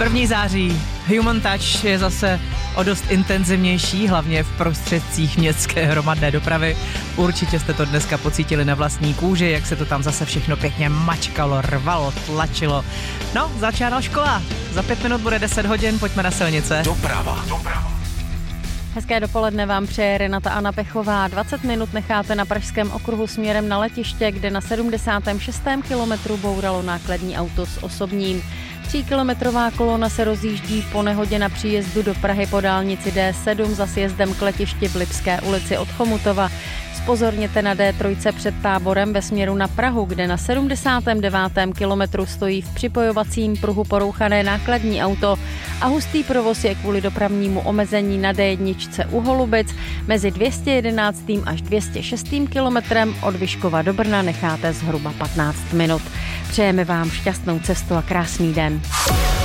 1. září. Human Touch je zase o dost intenzivnější, hlavně v prostředcích městské hromadné dopravy. Určitě jste to dneska pocítili na vlastní kůži, jak se to tam zase všechno pěkně mačkalo, rvalo, tlačilo. No, začíná škola. Za 5 minut bude 10 hodin, pojďme na silnice. Doprava. Hezké dopoledne vám přeje Renata Anna Pechová. 20 minut necháte na Pražském okruhu směrem na letiště, kde na 76. kilometru bouralo nákladní auto s osobním. 3kilometrová kolona se rozjíždí po nehodě na příjezdu do Prahy po dálnici D7 za sjezdem k letišti v Lipské ulici od Chomutova. Zpozorněte na D3 před Táborem ve směru na Prahu, kde na 79. kilometru stojí v připojovacím pruhu porouchané nákladní auto a hustý provoz je kvůli dopravnímu omezení na D1 u Holubic. Mezi 211. až 206. kilometrem od Vyškova do Brna necháte zhruba 15 minut. Přejeme vám šťastnou cestu a krásný den.